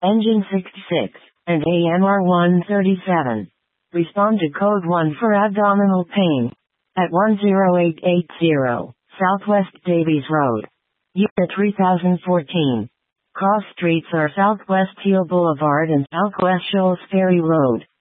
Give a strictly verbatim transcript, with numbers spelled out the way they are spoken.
Engine sixty-six, and A M R one thirty-seven. Respond to code one for abdominal pain. At one zero eight eight zero, Southwest Davies Road. Unit three thousand fourteen. Cross streets are Southwest Teal Boulevard and Southwest Shoals Ferry Road.